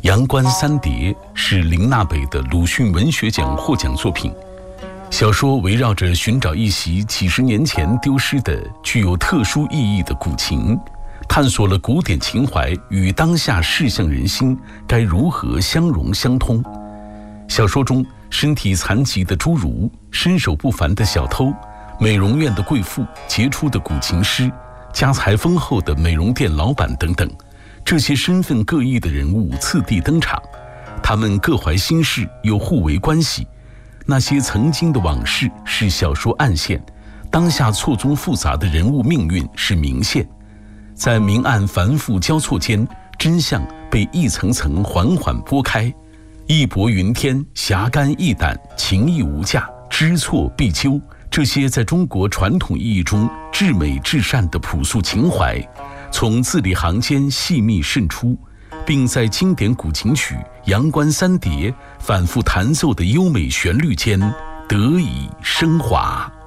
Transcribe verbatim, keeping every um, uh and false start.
阳关三叠》是林娜北的鲁迅文学奖获奖作品。小说围绕着寻找一袭几十年前丢失的具有特殊意义的古琴，探索了古典情怀与当下世相人心该如何相融相通。小说中，身体残疾的侏儒、身手不凡的小偷、美容院的贵妇、杰出的古琴师、家财丰厚的美容店老板等等，这些身份各异的人物次第登场，他们各怀心事又互为关系。那些曾经的往事是小说暗线，当下错综复杂的人物命运是明线。在明暗繁复交错间，真相被一层层缓缓拨开。义薄云天，侠肝义胆，情义无价，知错必究，这些在中国传统意义中至美至善的朴素情怀，从字里行间细密渗出，并在经典古琴曲《阳关三叠》反复弹奏的优美旋律间得以升华。